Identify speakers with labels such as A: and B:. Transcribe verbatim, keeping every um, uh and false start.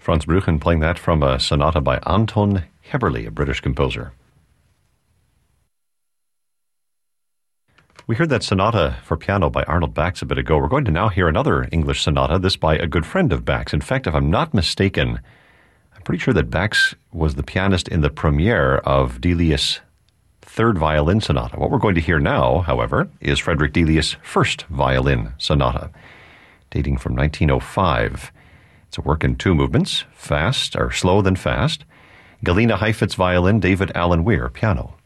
A: Franz Brüchen playing that from a sonata by Anton Heberle, a British composer. We heard that sonata for piano by Arnold Bax a bit ago. We're going to now hear another English sonata, this by a good friend of Bax. In fact, if I'm not mistaken, I'm pretty sure that Bax was the pianist in the premiere of Delius' third violin sonata. What we're going to hear now, however, is Frederick Delius' first violin sonata, dating from nineteen oh five. It's a work in two movements, fast, or slow then fast. Galina Heifetz violin, David Allen Weir piano.